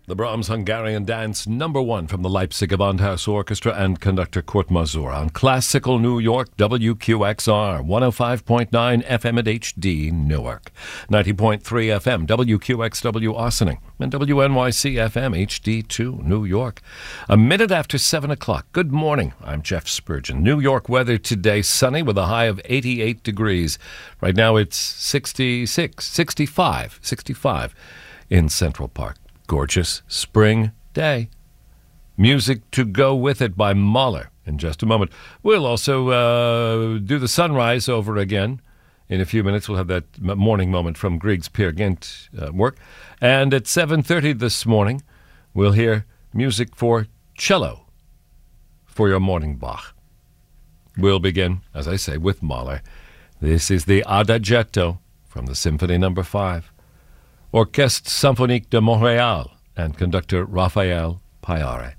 The Brahms Hungarian Dance, #1 from the Leipzig Gewandhaus Orchestra and conductor Kurt Masur on Classical New York, WQXR, 105.9 FM at HD, Newark, 90.3 FM, WQXW Ossining, and WNYC FM HD2, New York. A minute after 7 o'clock. Good morning. I'm Jeff Spurgeon. New York weather today, sunny with a high of 88 degrees. Right now it's 65 in Central Park. Gorgeous spring day. Music to go with it by Mahler in just a moment. We'll also do the sunrise over again. In a few minutes, we'll have that morning moment from Grieg's Peer Gynt work. And at 7:30 this morning, we'll hear music for cello for your morning Bach. We'll begin, as I say, with Mahler. This is the Adagietto from the Symphony No. 5. Orchestre Symphonique de Montréal and conductor Raphael Payare.